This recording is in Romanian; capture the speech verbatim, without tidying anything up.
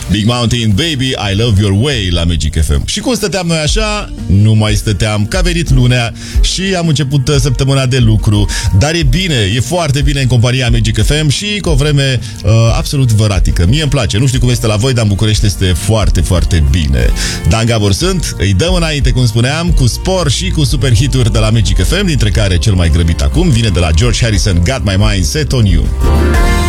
Big Mountain, Baby, I Love Your Way la Magic F M. Și cum stăteam noi așa? Nu mai stăteam, că a venit lunea și am început săptămâna de lucru. Dar e bine, e foarte bine în compania Magic F M și cu o vreme uh, absolut văratică. Mie îmi place, nu știu cum este la voi, dar în București este foarte, foarte bine. Dan Gabor sunt, îi dăm înainte, cum spuneam, cu spor și cu super hituri de la Magic F M, dintre care cel mai grăbit acum vine de la George Harrison, Got My Mind Set On You.